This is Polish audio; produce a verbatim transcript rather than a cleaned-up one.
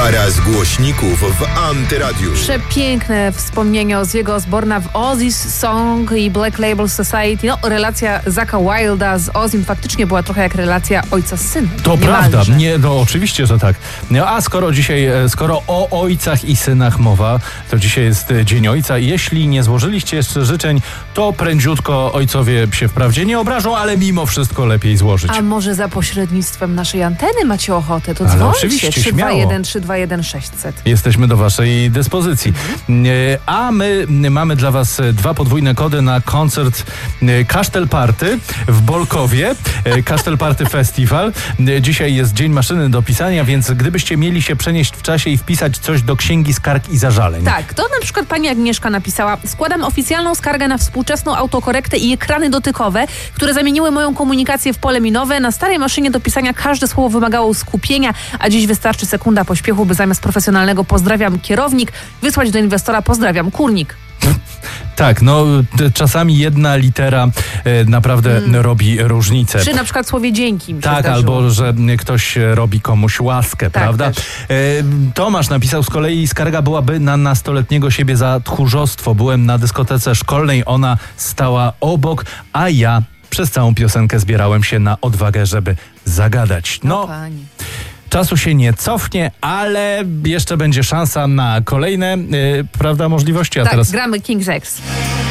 Para z głośników w Antyradiu. Przepiękne wspomnienie Ozzy'ego Osborna w Ozzy's Song i Black Label Society. No, relacja Zacka Wilda z Ozzym faktycznie była trochę jak relacja ojca z synem. To Niemalże. prawda, nie, no oczywiście, że tak. No, a skoro dzisiaj, skoro o ojcach i synach mowa, to dzisiaj jest Dzień Ojca. Jeśli nie złożyliście jeszcze życzeń, to prędziutko ojcowie się wprawdzie nie obrażą, ale mimo wszystko lepiej złożyć. A może za pośrednictwem naszej anteny macie ochotę, to Ale dzwońcie. oczywiście, trzy dwa śmiało. jeden trzy dwa jeden sześćset. Jesteśmy do waszej dyspozycji. Mhm. A my mamy dla was dwa podwójne kody na koncert Kasztel Party w Bolkowie. Kasztel Party Festival. Dzisiaj jest Dzień Maszyny do Pisania, więc gdybyście mieli się przenieść w czasie i wpisać coś do księgi skarg i zażaleń. Tak, to na przykład pani Agnieszka napisała: składam oficjalną skargę na współczesną autokorektę i ekrany dotykowe, które zamieniły moją komunikację w pole minowe. Na starej maszynie do pisania każde słowo wymagało skupienia, a dziś wystarczy sekunda pośpiechu, by zamiast profesjonalnego pozdrawiam kierownik wysłać do inwestora pozdrawiam kurnik. Tak, no t- czasami jedna litera e, naprawdę Mm. robi różnicę. Przy na przykład słowie dzięki mi się Tak, zdarzyło. albo że ktoś robi komuś łaskę, Tak, prawda? też. E, Tomasz napisał z kolei: skarga byłaby na nastoletniego siebie za tchórzostwo. Byłem na dyskotece szkolnej, ona stała obok, a ja przez całą piosenkę zbierałem się na odwagę, żeby zagadać. No, No, pani. czasu się nie cofnie, ale jeszcze będzie szansa na kolejne, e, prawda, możliwości. A Tak, teraz gramy King's X.